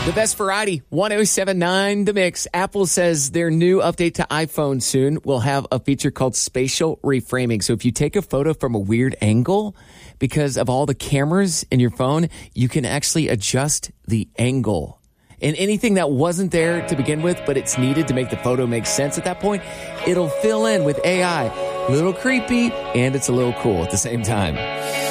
The best variety, 107.9 The Mix. Apple says their new update to iPhone soon will have a feature called spatial reframing. So if you take a photo from a weird angle, because of all the cameras in your phone, you can actually adjust the angle. And anything that wasn't there to begin with, but it's needed to make the photo make sense at that point, it'll fill in with AI. A little creepy, and it's a little cool at the same time.